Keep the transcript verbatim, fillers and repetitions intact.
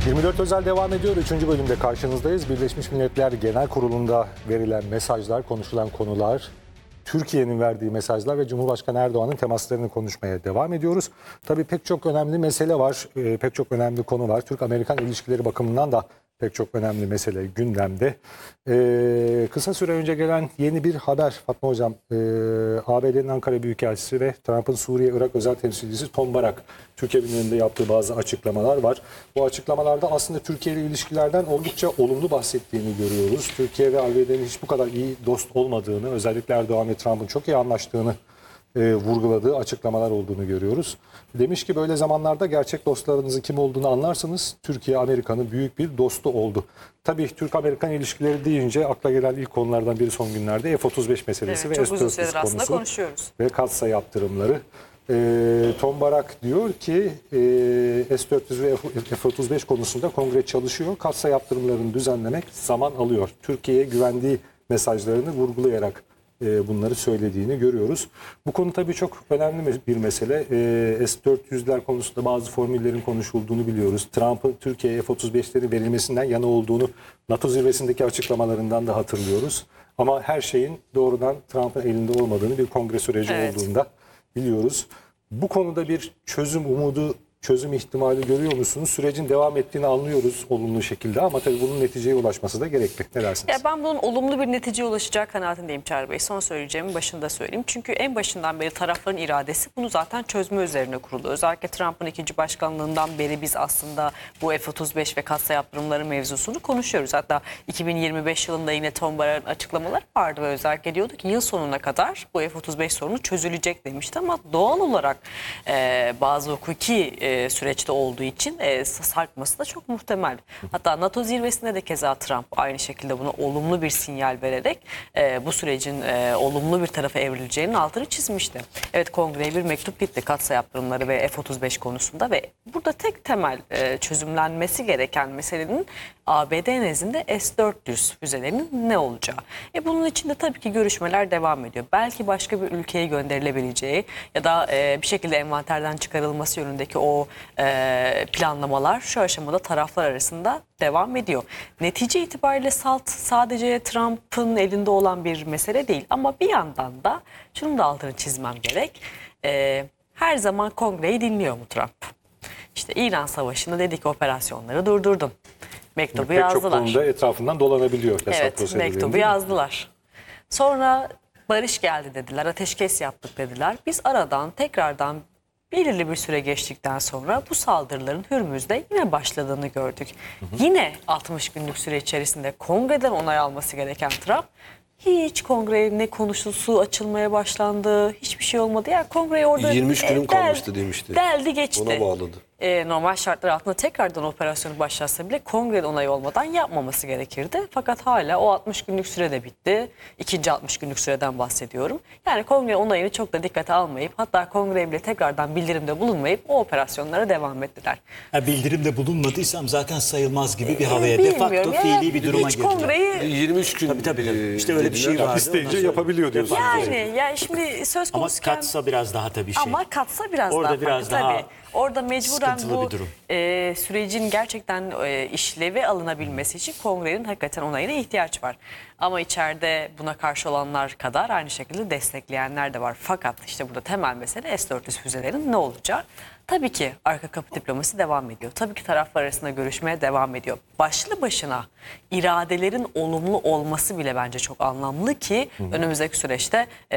yirmi dört Özel devam ediyor. Üçüncü bölümde karşınızdayız. Birleşmiş Milletler Genel Kurulu'nda verilen mesajlar, konuşulan konular, Türkiye'nin verdiği mesajlar ve Cumhurbaşkanı Erdoğan'ın temaslarını konuşmaya devam ediyoruz. Tabii pek çok önemli mesele var, e, pek çok önemli konu var. Türk-Amerikan ilişkileri bakımından da pek çok önemli mesele gündemde. Ee, kısa süre önce gelen yeni bir haber Fatma Hocam, e, A B D'nin Ankara Büyükelçisi ve Trump'ın Suriye-Irak özel temsilcisi Tom Barak, Türkiye'nin önünde yaptığı bazı açıklamalar var. Bu açıklamalarda aslında Türkiye ile ilişkilerden oldukça olumlu bahsettiğini görüyoruz. Türkiye ve A B D'nin hiç bu kadar iyi dost olmadığını, özellikle Erdoğan ve Trump'ın çok iyi anlaştığını E, vurguladığı açıklamalar olduğunu görüyoruz. Demiş ki böyle zamanlarda gerçek dostlarınızın kim olduğunu anlarsınız. Türkiye Amerika'nın büyük bir dostu oldu. Tabii Türk-Amerikan ilişkileri deyince akla gelen ilk konulardan biri son günlerde F otuz beş meselesi evet, ve çok uzun S dört yüz süredir konusu konuşuyoruz. ve katsayı yaptırımları. E, Tom Barak diyor ki e, S dört yüz ve F otuz beş konusunda kongre çalışıyor. Katsayı yaptırımlarını düzenlemek zaman alıyor. Türkiye'ye güvendiği mesajlarını vurgulayarak bunları söylediğini görüyoruz. Bu konu tabii çok önemli bir mesele. S dört yüzler konusunda bazı formüllerin konuşulduğunu biliyoruz. Trump'ın Türkiye'ye F otuz beşlerin verilmesinden yana olduğunu NATO zirvesindeki açıklamalarından da hatırlıyoruz. Ama her şeyin doğrudan Trump'ın elinde olmadığını, bir kongre süreci evet. olduğunda biliyoruz. Bu konuda bir çözüm umudu, çözüm ihtimali görüyor musunuz? Sürecin devam ettiğini anlıyoruz olumlu şekilde ama tabii bunun neticeye ulaşması da gerekli. Ne dersiniz? Ya ben bunun olumlu bir neticeye ulaşacak kanaatindeyim Çağrı Bey. Son söyleyeceğimin başında söyleyeyim. Çünkü en başından beri tarafların iradesi bunu zaten çözme üzerine kurulu. Özellikle Trump'ın ikinci başkanlığından beri biz aslında bu F otuz beş ve katsayı yaptırımları mevzusunu konuşuyoruz. Hatta iki bin yirmi beş yılında yine Tom Barak'ın açıklamaları vardı ve özellikle diyordu ki yıl sonuna kadar bu F otuz beş sorunu çözülecek demişti. Ama doğal olarak e, bazı hukuki e, süreçte olduğu için e, sarkması da çok muhtemel. Hatta NATO zirvesinde de keza Trump aynı şekilde buna olumlu bir sinyal vererek e, bu sürecin e, olumlu bir tarafa evrileceğinin altını çizmişti. Evet, kongreye bir mektup gitti katsayı yaptırımları ve F otuz beş konusunda ve burada tek temel e, çözümlenmesi gereken meselenin A B D nezdinde S dört yüz füzelerinin ne olacağı. E, bunun için de tabii ki görüşmeler devam ediyor. Belki başka bir ülkeye gönderilebileceği ya da e, bir şekilde envanterden çıkarılması yönündeki o e, planlamalar şu aşamada taraflar arasında devam ediyor. Netice itibariyle salt sadece Trump'ın elinde olan bir mesele değil ama bir yandan da şunun da altını çizmem gerek. E, her zaman kongreyi dinliyor mu Trump? İşte İran Savaşı'nda dedik operasyonları durdurdum. Mektubu Pek yazdılar. çok konuda etrafından dolanabiliyor. Evet, mektubu yazdılar. Sonra barış geldi dediler, ateşkes yaptık dediler. Biz aradan tekrardan belirli bir süre geçtikten sonra bu saldırıların Hürmüz'de yine başladığını gördük. Hı hı. Yine altmış günlük süre içerisinde kongreden onay alması gereken Trump, hiç kongre ne konuşulsu açılmaya başlandı, hiçbir şey olmadı. Yani kongre orada yirmi üç günüm del, kalmıştı demişti. Deldi geçti. Ona bağladı. Ee, normal şartlar altında tekrardan operasyonu başlatsa bile kongreden onay olmadan yapmaması gerekirdi. Fakat hala o altmış günlük süre de bitti. İkinci altmış günlük süreden bahsediyorum. Yani kongre onayını çok da dikkate almayıp hatta kongreye bile tekrardan bildirimde bulunmayıp o operasyonlara devam ettiler. Ha, bildirimde bulunmadıysam zaten sayılmaz gibi bir havaya Ee, de facto bilmiyorum. fiili Yani bir duruma hiç girdiler. kongreyi yirmi üç gün Tabii tabii. tabii. e, İşte öyle bir şey dediler. vardı. İsteyince Ondan sonra- yapabiliyor diyorsunuz. yani yani şimdi söz Ama konusu katsa biraz daha tabii şey. Ama katsa biraz Orada daha biraz farklı daha tabii. Orada mecburen sıkıntılı bu bir durum. e, sürecin gerçekten e, işlevi alınabilmesi için kongrenin hakikaten onayına ihtiyaç var. Ama içeride buna karşı olanlar kadar aynı şekilde destekleyenler de var. Fakat işte burada temel mesele S dört yüz füzelerin ne olacağı. Tabii ki arka kapı diplomasi devam ediyor. Tabii ki taraflar arasında görüşmeye devam ediyor. Başlı başına iradelerin olumlu olması bile bence çok anlamlı ki önümüzdeki süreçte